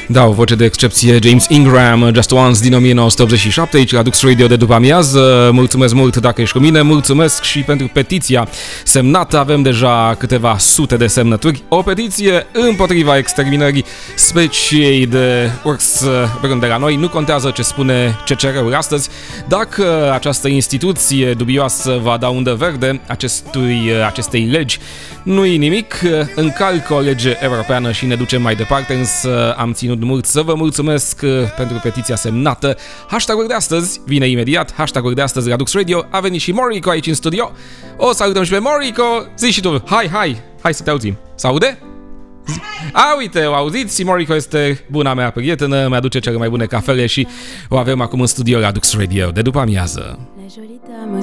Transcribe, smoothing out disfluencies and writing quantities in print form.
Da, o voce de excepție, James Ingram, Just Once din 1987, aici la Dux Radio de după amiază. Mulțumesc mult dacă ești cu mine, mulțumesc și pentru petiția semnată, avem deja câteva sute de semnături. O petiție împotriva exterminării speciei de urs brân de la noi. Nu contează ce spune CCR-ul astăzi, dacă această instituție dubioasă va da undă verde acestei legi, nu-i nimic, încalcă o lege europeană și ne ducem mai departe, însă am ținut mult să vă mulțumesc pentru petiția semnată. Hashtag-ul de astăzi vine imediat, hashtag-ul de astăzi la Dux Radio, a venit și Morico aici în studio. O salutăm și pe Morico, zici și tu, hai să te auzim. S-aude? Uite, o auziți, Morico este buna mea prietenă, mi-aduce cele mai bune cafele și o avem acum în studio la Dux Radio de după amiază.